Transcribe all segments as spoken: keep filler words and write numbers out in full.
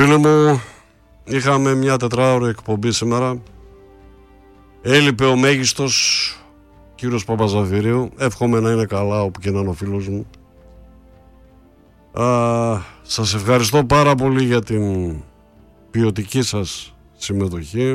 Φίλοι μου, είχαμε μια τετράωρη εκπομπή σήμερα. Έλειπε ο μέγιστος κύριος Παπαζαφυρίου. Εύχομαι να είναι καλά όπου και να είναι ο φίλος μου. Α, σας ευχαριστώ πάρα πολύ για την ποιοτική σας συμμετοχή.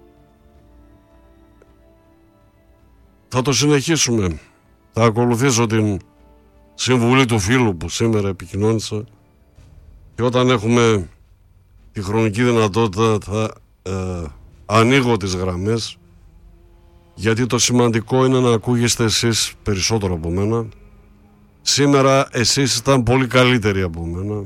Θα το συνεχίσουμε. Θα ακολουθήσω την συμβουλή του φίλου που σήμερα επικοινώνησα και όταν έχουμε τη χρονική δυνατότητα θα ε, ανοίγω τις γραμμές, γιατί το σημαντικό είναι να ακούγεστε εσείς περισσότερο από μένα. Σήμερα εσείς ήταν πολύ καλύτεροι από μένα,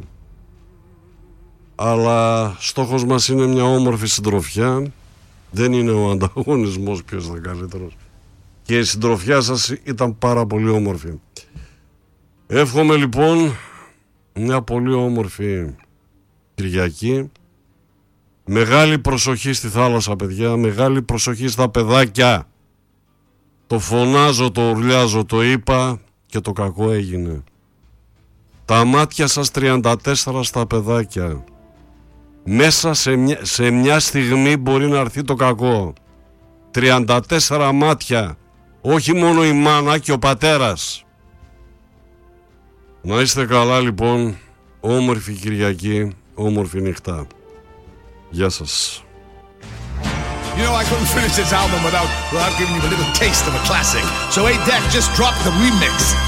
αλλά στόχος μας είναι μια όμορφη συντροφιά. Δεν είναι ο ανταγωνισμός ποιος είναι καλύτερος. Και η συντροφιά σας ήταν πάρα πολύ όμορφη. Εύχομαι λοιπόν μια πολύ όμορφη Κυριακή. Μεγάλη προσοχή στη θάλασσα, παιδιά. Μεγάλη προσοχή στα παιδάκια. Το φωνάζω, το ουρλιάζω, το είπα και το κακό έγινε. Τα μάτια σας τριάντα τέσσερα στα παιδάκια. Μέσα σε μια, σε μια στιγμή μπορεί να έρθει το κακό. τριάντα τέσσερα μάτια. Όχι μόνο η μάνα και ο πατέρας. Να είστε καλά λοιπόν. Όμορφη Κυριακή, όμορφη νύχτα. Γεια σας. You know I couldn't finish this album without, without giving you a little taste of a classic. So hey Def, just drop the remix.